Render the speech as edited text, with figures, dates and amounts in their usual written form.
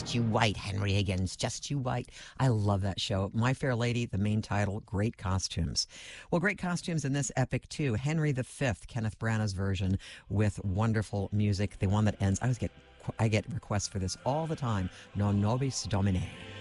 Just You Wait, Henry Higgins, Just You Wait. I love that show. My Fair Lady, the main title, great costumes. Well, great costumes in this epic too. Henry V, Kenneth Branagh's version with wonderful music. The one that ends, I get requests for this all the time. Non nobis domine.